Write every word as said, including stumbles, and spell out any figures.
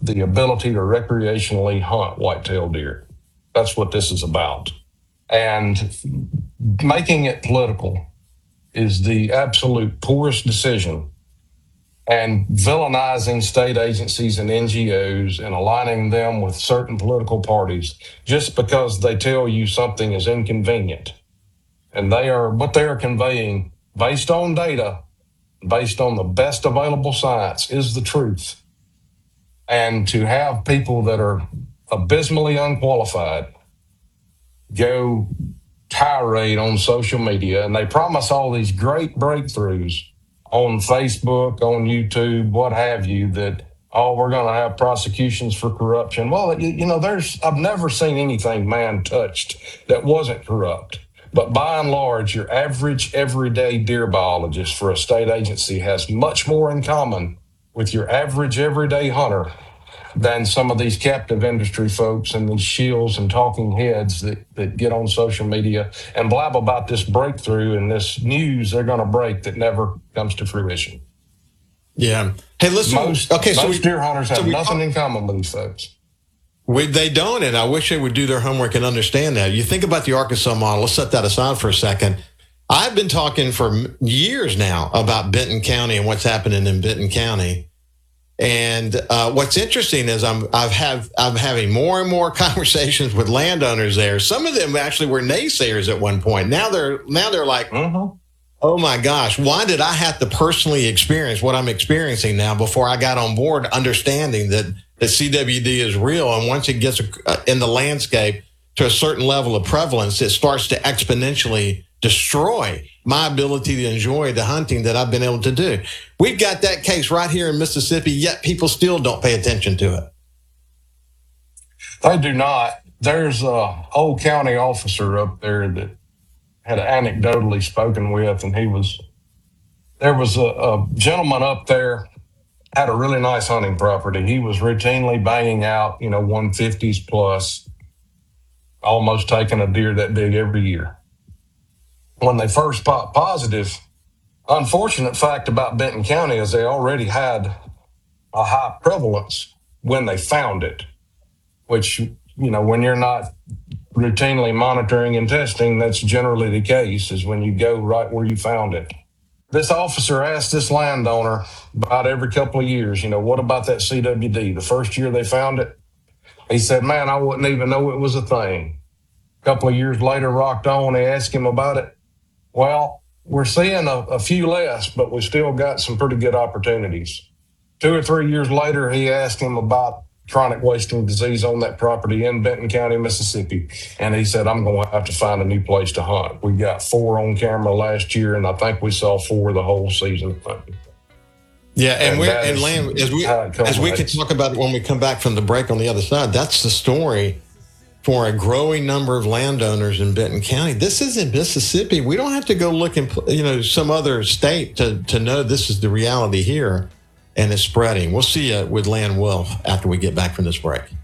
the ability to recreationally hunt whitetail deer. That's what this is about. And making it political is the absolute poorest decision. And villainizing state agencies and N G Os and aligning them with certain political parties just because they tell you something is inconvenient. And they are, what they are conveying based on data, based on the best available science, is the truth. And to have people that are abysmally unqualified go tirade on social media, and they promise all these great breakthroughs on Facebook, on YouTube, what have you, that, oh, we're going to have prosecutions for corruption. Well, you, you know, there's, I've never seen anything man touched that wasn't corrupt. But by and large, your average everyday deer biologist for a state agency has much more in common with your average everyday hunter than some of these captive industry folks and these shills and talking heads that, that get on social media and blab about this breakthrough and this news they're going to break that never comes to fruition. Yeah. Hey, listen. Most, okay, so most we, deer hunters have so we, nothing in common with these folks. We, they don't, and I wish they would do their homework and understand that. You think about the Arkansas model. Let's set that aside for a second. I've been talking for years now about Benton County and what's happening in Benton County. And uh, what's interesting is I'm I've have I'm having more and more conversations with landowners there. Some of them actually were naysayers at one point. Now they're now they're like, mm-hmm. oh my gosh, why did I have to personally experience what I'm experiencing now before I got on board, understanding that that C W D is real, and once it gets in the landscape to a certain level of prevalence, it starts to exponentially destroy my ability to enjoy the hunting that I've been able to do. We've got that case right here in Mississippi, yet people still don't pay attention to it. They do not. There's a old county officer up there that had anecdotally spoken with, and he was, there was a, a gentleman up there, had a really nice hunting property. He was routinely banging out, you know, one fifties plus, almost taking a deer that big every year. When they first popped positive, unfortunate fact about Benton County is they already had a high prevalence when they found it, which, you know, when you're not routinely monitoring and testing, that's generally the case, is when you go right where you found it. This officer asked this landowner about every couple of years, you know, what about that C W D? The first year they found it, he said, man, I wouldn't even know it was a thing. A couple of years later, rocked on, they asked him about it. Well, we're seeing a, a few less, but we still got some pretty good opportunities. Two or three years later, he asked him about chronic wasting disease on that property in Benton County, Mississippi. And he said, I'm going to have to find a new place to hunt. We got four on camera last year, and I think we saw four the whole season. Yeah, and, and we're and Lamb, as we as we can talk about it when we come back from the break on the other side, that's the story for a growing number of landowners in Benton County. This isn't Mississippi. We don't have to go look in, you know, some other state to, to know this is the reality here, and it's spreading. We'll see you with Land Wolf after we get back from this break.